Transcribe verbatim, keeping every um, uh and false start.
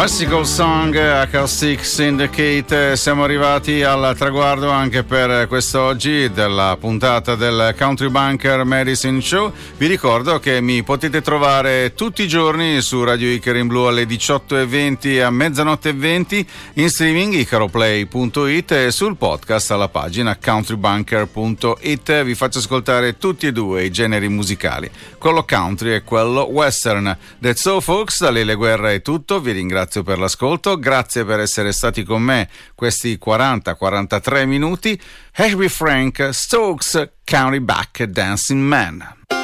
Bicycle Song, Acoustic Syndicate. Siamo arrivati al traguardo anche per quest'oggi della puntata del Country Bunker Medicine Show. Vi ricordo che mi potete trovare tutti i giorni su Radio Icaro in Blu alle diciotto e venti a mezzanotte e venti, in streaming icaroplay punto it e sul podcast alla pagina country bunker punto it. Vi faccio ascoltare tutti e due i generi musicali, quello country e quello western. That's so folks, da Lele Guerra è tutto. Vi ringrazio per l'ascolto, grazie per essere stati con me questi quaranta quarantatré minuti. Herbie Frank, Stokes, Country Back Dancing Man.